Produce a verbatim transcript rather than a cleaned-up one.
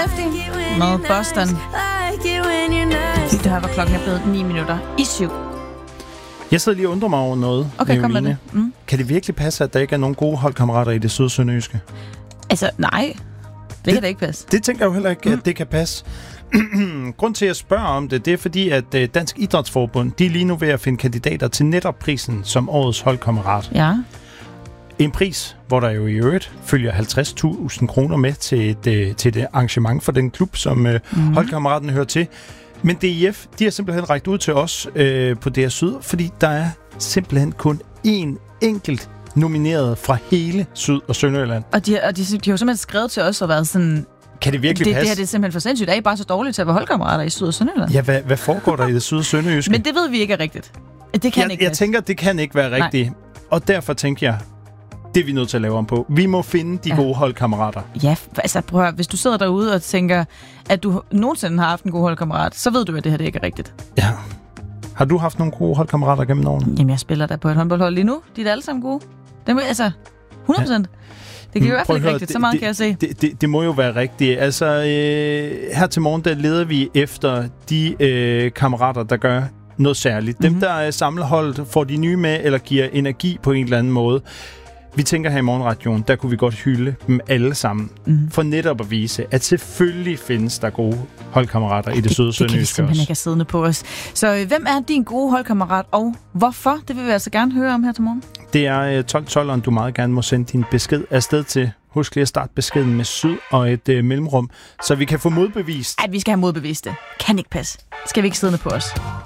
Lefty med Boston. Det her var klokken er blevet ni minutter i syv. Jeg sidder lige og undrer mig over noget. Okay, kom med det. Mm. Kan det virkelig passe, at der ikke er nogen gode holdkammerater i det syd- sønderjyske? Altså, nej. Det, det kan da ikke passe. Det tænker jeg jo heller ikke, mm. at det kan passe. Grund til, at jeg spørger om det, det er fordi, at uh, Dansk Idrætsforbund, de er lige nu ved at finde kandidater til netop prisen som årets holdkammerat. Ja. En pris, hvor der jo i øvrigt følger halvtreds tusind kroner med til et, uh, til et arrangement for den klub, som uh, mm. holdkammeraten hører til. Men D I F, de har simpelthen rækket ud til os uh, på D R Syd, fordi der er simpelthen kun én enkelt nomineret fra hele Syd- og Sønderjylland. Og de, og de, de har jo simpelthen skrevet til os og været sådan... Kan det virkelig det, passe? Det her det er simpelthen for sindssygt. Er I bare så dårlige til at være holdkammerater i Syd- og Sønderjylland? Ja, hvad, hvad foregår der i det syd- og sønderjyske? Men det ved vi ikke er rigtigt. Det kan jeg, ikke Jeg tænker, det kan ikke være rigtigt. Nej. Og derfor tænker jeg, det er vi nødt til at lave om på. Vi må finde de ja. gode holdkammerater. Ja, altså prøv at høre, hvis du sidder derude og tænker, at du nogensinde har haft en god holdkammerat, så ved du, at det her det ikke er rigtigt. Ja. Har du haft nogle gode holdkammerater gennem årene? Jamen, jeg spiller der på et håndboldhold lige nu. De er da alle sammen gode. Dem, altså, hundrede procent. Ja. Det kan jo i hvert fald ikke rigtigt. Så meget det, kan jeg se. Det, det, det må jo være rigtigt. Altså, øh, her til morgen, der leder vi efter de øh, kammerater, der gør noget særligt. Dem, mm-hmm. der er samleholdet, får de nye med, eller giver energi på en eller anden måde. Vi tænker her i Morgenradioen, der kunne vi godt hylde dem alle sammen. Mm. For netop at vise, at selvfølgelig findes der gode holdkammerater i det, det søde sønderjyske. Det kan vi simpelthen ikke have siddende på os. Så øh, hvem er din gode holdkammerat, og hvorfor? Det vil vi altså gerne høre om her til morgen. Det er øh, tolv tolv, du meget gerne må sende din besked afsted til. Husk lige at starte beskeden med syd og et øh, mellemrum, så vi kan få modbevist. Ej, vi skal have modbevist det. Kan ikke passe. Skal vi ikke siddende på os?